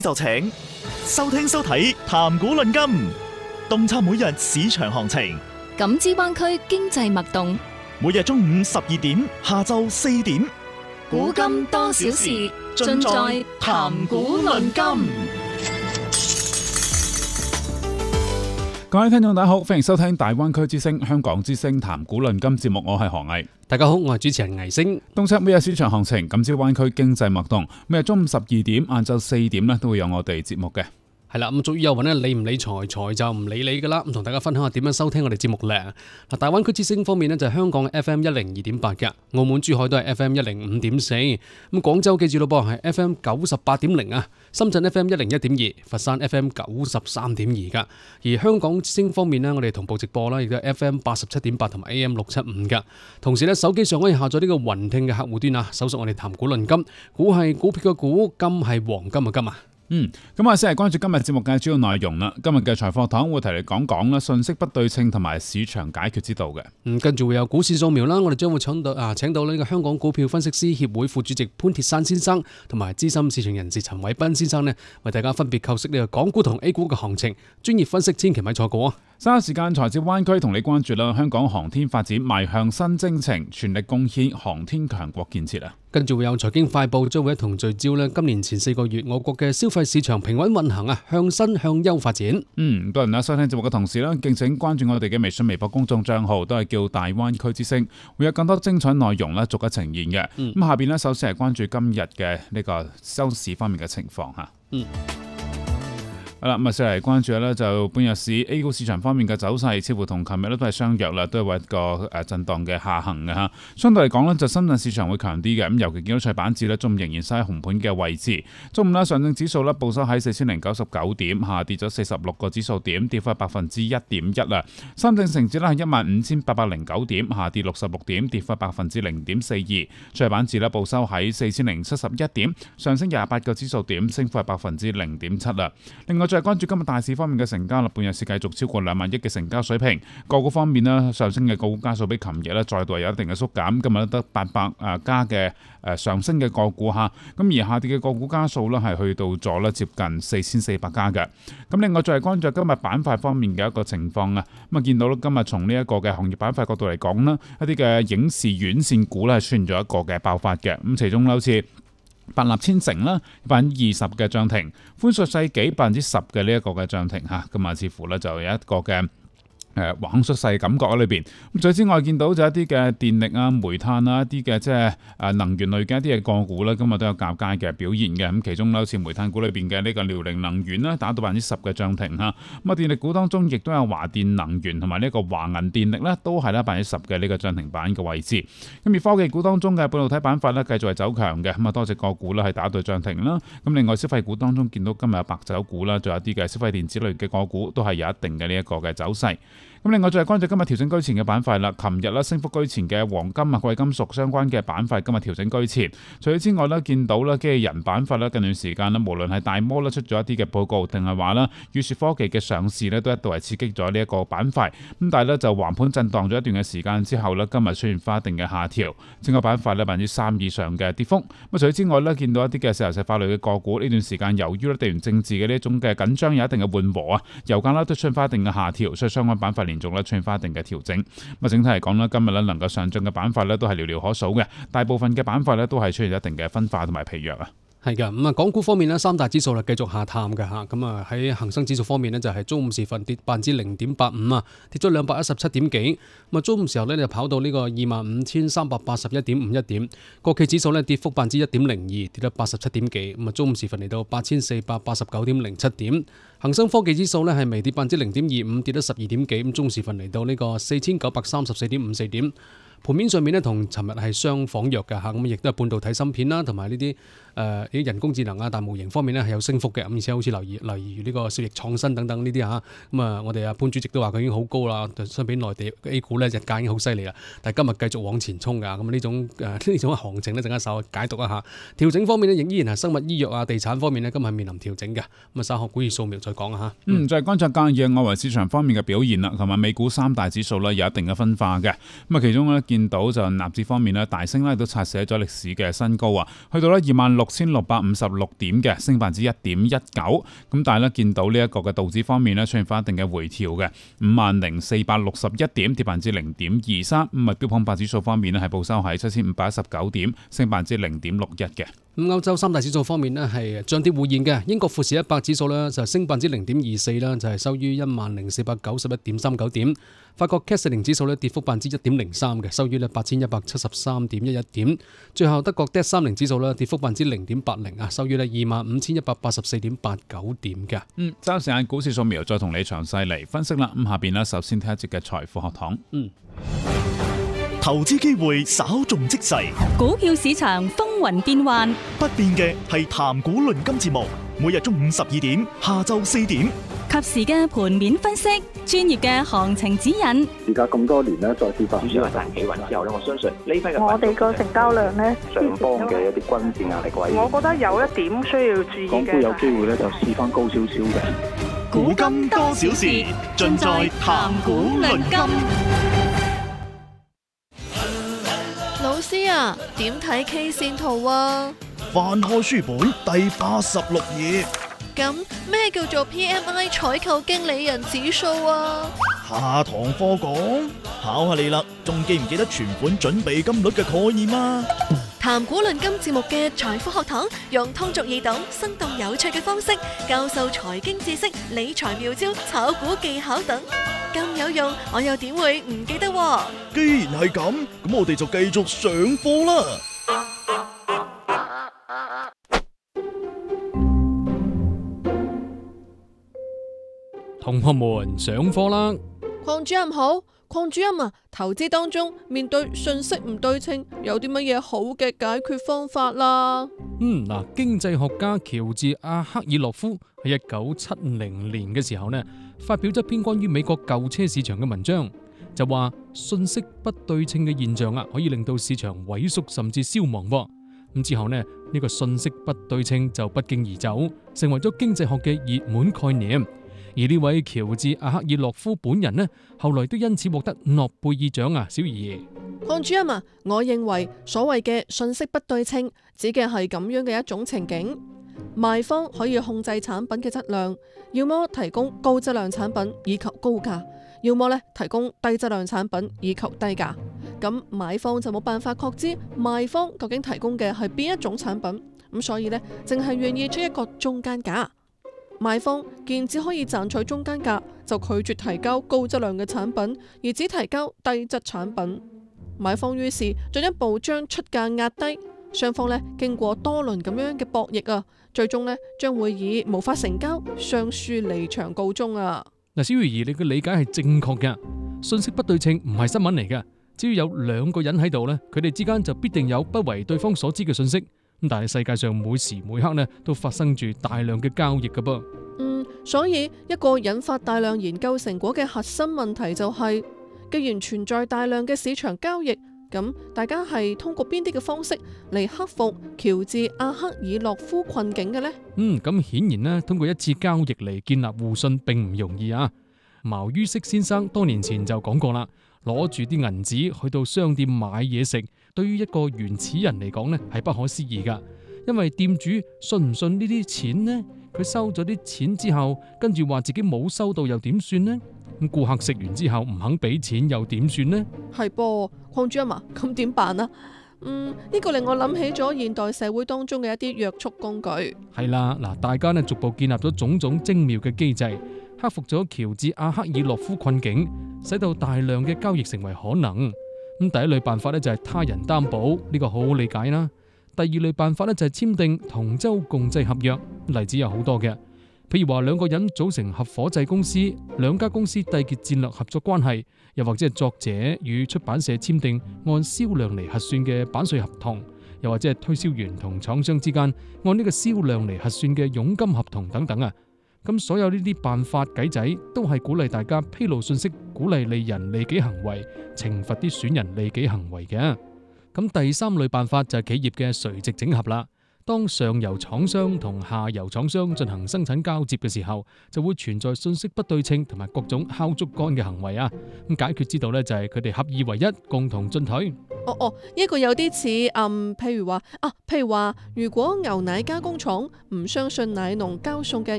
就請收聽收睇談股論金，洞察每日市場行情， 感知灣區經濟脈動， 每日中午12點，下晝4點， 古今多少事，盡在談股論金。 各位聽眾大家好，歡迎收聽大灣區之聲香港之聲談股論金節目，我係何毅。 大家好，我係主持人魏星。 洞察每日市場行情，感知灣區經濟脈動，每日中午12點、晏晝4點咧都會有我哋節目嘅。 係啦，咁俗語有云咧，理唔理財，財就唔理你噶啦。咁同大家分享下點樣收聽我哋節目咧。嗱，大灣區之聲方面呢，就係香港嘅 FM 102.8嘅，澳門珠海都係 FM 105.4。咁廣州記住咯噃，係 FM 98.0啊，深圳 FM 101.2，佛山 FM 93.2噶。而香港之聲方面呢，我哋同步直播啦，亦都係 FM 87.8同埋 AM 675噶。同時呢，手機上可以下載呢個雲聽嘅客戶端啊，搜索我哋談股論金，股係股票嘅股，金係黃金嘅金啊。 咁我先係關注今日節目嘅主要內容啦。今日嘅財貨堂會提嚟講啦，信息不對稱同埋市場解決之道嘅。 跟住會有股市掃描啦，我哋將會請到呢個香港股票分析師協會副主席潘鐵珊先生，同埋資深市場人士陳偉斌先生呢，為大家分別構析呢個港股同 A 股嘅行情，專業分析千祈咪錯過啊！ 稍後時間財經灣區同你關注啦，香港航天發展邁向新征程，全力貢獻航天強國建設啊！ 跟住會有財經快報，將會一同聚焦呢今年前4個月我國嘅消費市場平穩運行啊，向新向優發展。多人收聽節目嘅同時呢，敬請關注我哋嘅微信、微博公眾賬號，都係叫大灣區之聲，會有更多精彩內容逐一呈現嘅。下邊呢，首先係關注今日嘅呢個收市方面嘅情況吓。好啦，咁啊，先嚟關注咧，就半日市 A 股市場方面嘅走勢，似乎同琴日咧都係相若啦，都係為一個震盪嘅下行嘅吓。相對嚟講咧，就深圳市場會強啲嘅，咁尤其見到創業板指咧，中午仍然喺紅盤嘅位置。中午咧，上證指數咧報收喺4099點，下跌咗46個指數點，跌幅1.1%啦。深證成指咧係15809點，下跌66點，跌幅0.42%。創業板指咧報收喺4071點，上升28個指數點，升幅係0.7%啦。另外，再關注今日大市方面嘅成交啦，半日市繼續超過2萬億嘅成交水平。個股方面呢，上升嘅個股家數比琴日呢再度有一定嘅縮減，今日得800家嘅上升嘅個股嚇，咁而下跌嘅個股家數呢係去到咗接近4400家嘅。咁另外再係關注今日板塊方面嘅一個情況啊，咁啊見到今日從呢一個嘅行業板塊角度嚟講啦，一啲嘅影視院線股呢係出現咗一個嘅爆發嘅，咁其中好似百立千城啦，20%嘅漲停，寬碩世紀10%嘅呢一個嘅漲停嚇，咁啊似乎咧就有一個嘅橫出世嘅感覺喺裏邊。咁除此之外，見到就一啲嘅電力啊、煤炭啊、一啲嘅即係能源類嘅一啲嘅個股咧，今日都有較佳嘅表現嘅。咁其中好似煤炭股裏邊嘅呢個遼寧能源啦，打到10%嘅漲停嚇。咁啊電力股當中亦都有華電能源同埋呢個華銀電力咧，都係咧10%嘅呢個漲停板嘅位置。咁而科技股當中嘅半導體板塊咧，繼續係走強嘅。咁啊多隻個股咧係打到漲停啦。咁另外消費股當中見到今日有白酒股啦，仲有啲嘅消費電子類嘅個股都係有一定嘅呢一個嘅走勢。咁另外再係關注今日調整居前嘅板塊啦。琴日咧升幅居前嘅黃金啊、貴金屬相關嘅板塊今日調整居前。除此之外咧，見到咧機器人板塊咧近段時間咧，無論係大摩咧出咗一啲嘅報告，定係話咧宇說科技嘅上市咧，都一度係刺激咗呢一個板塊。咁但係咧就橫盤震盪咗一段嘅時間之後咧，今日出現翻一定嘅下調，整個板塊咧3%以上嘅跌幅。咁除此之外咧，見到一啲嘅石油石化類嘅個股呢段時間，由於咧地緣政治嘅呢一種嘅緊張有一定嘅緩和啊，油價咧都出現翻一定嘅下調，所以相關板塊連續咧出現翻一定嘅調整。咁整體嚟講咧，今日咧能夠上漲嘅板塊咧都係寥寥可數嘅，大部分嘅板塊咧都係出現一定嘅分化同埋疲弱啊。 係噶，咁啊，港股方面呢，三大指數繼續下探嘅嚇，咁啊喺恒生指數方面呢，就係中午時分跌0.85%啊，跌咗217點幾，咁啊中午時候呢，就跑到呢個25,381.51點，國企指數呢，跌幅1.02%，跌咗87點幾，咁啊中午時分嚟到8,489.07點，恒生科技指數呢，係微跌0.25%，跌咗12點幾，咁中午時分嚟到呢個4,934.54點。盤面上面咧同尋日係相仿弱嘅嚇，咁亦都係半導體芯片啦，同埋呢啲啲人工智能啊、大模型方面咧係有升幅嘅，咁而且好似例如呢個兆易創新等等呢啲嚇，咁啊我哋阿潘主席都話佢已經好高啦，相比內地 A 股咧日價已經好犀利啦，但係今日繼續往前衝㗎，咁呢種行情咧陣間稍後解讀一下。調整方面咧仍依然係生物醫藥啊、地產方面咧今日係面臨調整嘅，咁啊稍後股市掃描再講嚇。 再觀察今日外圍市場方面嘅表現啦，同埋美股三大指數咧有一定嘅分化嘅，咁啊其中咧見到就納指方面咧大升咧都刷寫咗歷史嘅新高啊，去到咧 56,656點嘅，升1.19%。咁但係咧見到呢一個嘅道指方面咧出現翻一定嘅回調嘅，50,461點，跌0.23%。咁標普500指數方面咧係報收喺7,519點，升0.61%嘅。 咁歐洲三大指數方面咧係漲跌互現嘅，英國富時100指數咧就升0.24%啦，就係收於10,491.39點。法國 CAC 40指數咧跌幅1.03%嘅，收於8,173.11點。最後德國 DAX 30指數咧跌幅0.80%啊，收於25,184.89點嘅。 揸時間股市掃描，再同你詳細嚟分析啦。咁下邊咧首先睇一節嘅財富學堂。 投資機會稍縱即逝， 股票市場風雲變幻， 不變嘅係談股論金節目，每日中午12點，下晝4點， 及時嘅盤面分析，專業嘅行情指引。 而家咁多年咧，再次發展主要係大企穩之後咧，我相信呢批嘅我哋個成交量咧， 上方嘅一啲均線壓力位， 我覺得有一點需要注意嘅， 港股有機會咧就試翻高少少嘅。 古今多少事，盡在談股論金。 老師啊，點睇 K 線圖啊？ 翻開書本第86頁。 咁咩叫做 PMI 採購經理人指數啊？ 下堂課講，考下你啦，仲記唔記得存款準備金率嘅概念啊？ 談股論金節目嘅財富學堂，用通俗易懂、生動有趣嘅方式教授財經知識、理財妙招、炒股技巧等，咁有用，我又點會唔記得喎？ 既然係咁，咁我哋就繼續上課啦。 同學們上課啦！ 鄺主任好，鄺主任啊，投資當中面對信息唔對稱，有啲乜嘢好嘅解決方法啦？ 經濟學家喬治阿克爾洛夫喺1970年嘅時候呢，發表咗一篇關於美國舊車市場嘅文章，就話信息不對稱嘅現象可以令到市場萎縮甚至消亡。咁之後呢，呢個信息不對稱就不脛而走，成為咗經濟學嘅熱門概念。而呢位喬治阿克爾洛夫本人呢，後來都因此獲得諾貝爾獎啊！小儀， 鄺主任啊，我認為所謂嘅信息不對稱，指嘅係咁樣嘅一種情景：賣方可以控制產品嘅質量，要麼提供高質量產品以求高價，要麼提供低質量產品以求低價。咁買方就冇辦法確知賣方究竟提供嘅係邊一種產品，咁所以呢，淨係願意出一個中間價。賣方見只可以賺取中間價，就拒絕提交高質量嘅產品，而只提交低質產品。買方於是進一步將出價壓低，雙方經過多輪咁樣嘅博弈啊，最終將會以無法成交、雙輸離場告終啊！ 嗱，小儀，你嘅理解係正確嘅，信息不對稱唔係新聞嚟嘅，只要有兩個人喺度，佢哋之間就必定有不為對方所知嘅信息。但係世界上每時每刻都發生住大量嘅交易㗎噃。 所以一個引發大量研究成果嘅核心問題就係，既然存在大量嘅市場交易，咁大家係通過邊啲嘅方式嚟克服喬治阿克爾洛夫困境嘅呢？ 咁顯然通過一次交易嚟建立互信並唔容易啊。茅于軾先生多年前就講過啦，攞住啲銀紙去到商店買嘢食，對於一個原始人嚟講係不可思議噶，因為店主信唔信呢啲錢呢？佢收咗啲錢之後，跟住話自己冇收到又點算呢？咁顧客食完之後唔肯俾錢又點算呢？ 係噃，鄺主任啊，咁點辦啊？呢個令我諗起咗現代社會當中嘅一啲約束工具。 係啦，大家逐步建立咗種種精妙嘅機制，克服咗喬治阿克爾洛夫困境，使到大量嘅交易成為可能。咁第一類辦法就係他人擔保，呢個好好理解啦。第二類辦法就係簽訂同舟共濟合約，例子有好多嘅，譬如話兩個人組成合夥制公司，兩家公司締結戰略合作關係，又或者係作者與出版社簽訂按銷量嚟核算嘅版稅合同，又或者係推銷員同廠商之間按呢個銷量嚟核算嘅佣金合同等等啊。咁所有呢啲辦法計仔都係鼓勵大家披露信息，鼓勵利人利己行為，懲罰啲損人利己行為嘅。咁第三類辦法就係企業嘅垂直整合啦。當上游廠商同下游廠商進行生產交接嘅時候，就會存在信息不對稱同埋各種敲竹竿嘅行為啊。咁解決之道就係佢哋合二為一，共同進退。 呢個有啲似譬如話，如果牛奶加工廠唔相信奶農交送嘅